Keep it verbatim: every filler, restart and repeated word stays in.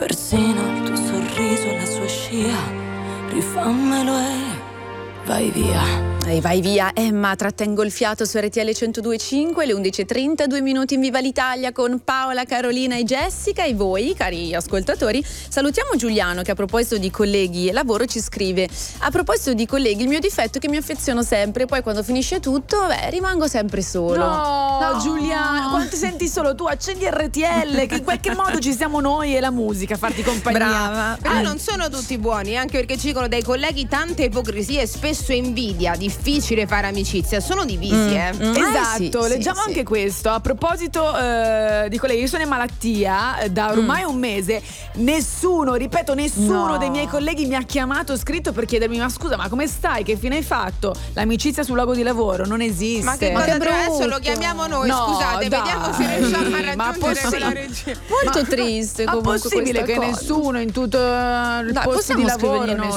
Persino il tuo sorriso e la sua scia, rifammelo e vai via. E vai via, Emma, trattengo il fiato su R T L centodue e cinque, le undici e trenta, due minuti in Viva l'Italia con Paola, Carolina e Jessica. E voi, cari ascoltatori, salutiamo Giuliano che a proposito di colleghi e lavoro ci scrive: a proposito di colleghi, il mio difetto è che mi affeziono sempre, poi quando finisce tutto, beh, rimango sempre solo. No, no, Giuliano, quando ti senti solo tu accendi R T L, che in qualche modo ci siamo noi e la musica a farti compagnia. Brava. Però Ah, non sono tutti buoni, anche perché ci dicono dai colleghi tante ipocrisie e spesso invidia, difficile fare amicizia, sono divisi Mm, eh. mm. Esatto, Eh, sì, leggiamo sì, anche sì. questo. A proposito eh, di colleghi, io sono in malattia eh, da ormai un mese. Nessuno, ripeto, nessuno No. dei miei colleghi mi ha chiamato o scritto per chiedermi: ma scusa, ma come stai? Che fine hai fatto? L'amicizia sul luogo di lavoro non esiste. Ma che Ma cosa che adesso brutto. lo chiamiamo noi? No, Scusate, dai, vediamo se riusciamo a ma raggiungere possi- quella regia. Molto Ma- triste ma comunque possibile questa che cosa. nessuno in tutto il Dai, posto di possiamo lavoro, scrivergli noi.